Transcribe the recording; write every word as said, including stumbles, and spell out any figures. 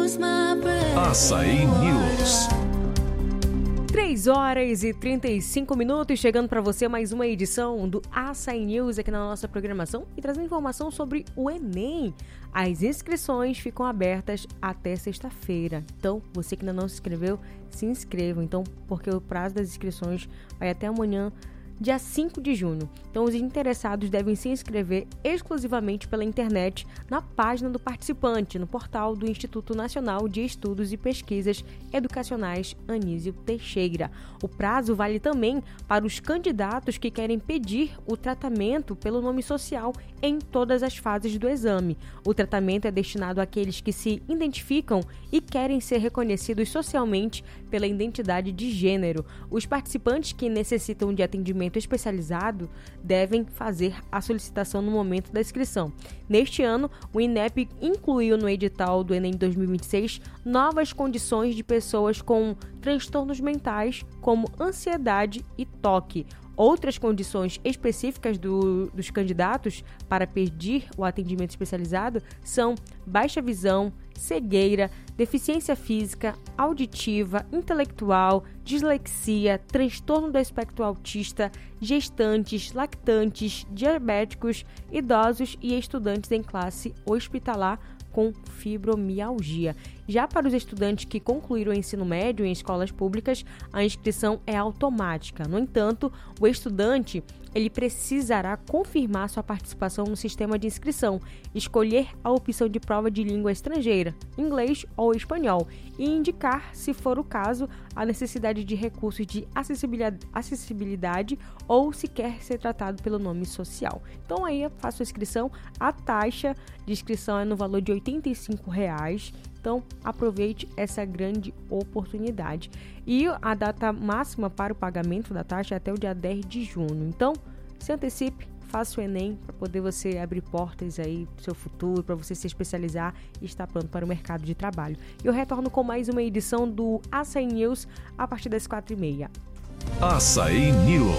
Açaí News. três horas e trinta e cinco minutos, chegando para você mais uma edição do Açaí News aqui na nossa programação e trazendo informação sobre o Enem. As inscrições ficam abertas até sexta-feira. Então, você que ainda não se inscreveu, se inscreva. Então, porque o prazo das inscrições vai até amanhã, dia cinco de junho. Então, os interessados devem se inscrever exclusivamente pela internet na página do participante, no portal do Instituto Nacional de Estudos e Pesquisas Educacionais Anísio Teixeira. O prazo vale também para os candidatos que querem pedir o tratamento pelo nome social em todas as fases do exame. O tratamento é destinado àqueles que se identificam e querem ser reconhecidos socialmente pela identidade de gênero. Os participantes que necessitam de atendimento especializado devem fazer a solicitação no momento da inscrição. Neste ano, o INEP incluiu no edital do Enem dois mil e vinte e seis novas condições de pessoas com transtornos mentais, como ansiedade e toque. Outras condições específicas do, dos candidatos para pedir o atendimento especializado são baixa visão, cegueira, deficiência física, auditiva, intelectual, dislexia, transtorno do espectro autista, gestantes, lactantes, diabéticos, idosos e estudantes em classe hospitalar com fibromialgia. Já para os estudantes que concluíram o ensino médio em escolas públicas, a inscrição é automática. No entanto, o estudante ele precisará confirmar sua participação no sistema de inscrição, escolher a opção de prova de língua estrangeira, inglês ou espanhol, e indicar, se for o caso, a necessidade de recursos de acessibilidade, acessibilidade ou se quer ser tratado pelo nome social. Então aí eu faço a inscrição, a taxa de inscrição é no valor de oitenta e cinco reais. Então, aproveite essa grande oportunidade. E a data máxima para o pagamento da taxa é até o dia dez de junho. Então, se antecipe, faça o Enem para poder você abrir portas aí para o seu futuro, para você se especializar e estar pronto para o mercado de trabalho. E eu retorno com mais uma edição do Açaí News a partir das quatro e meia. Açaí News.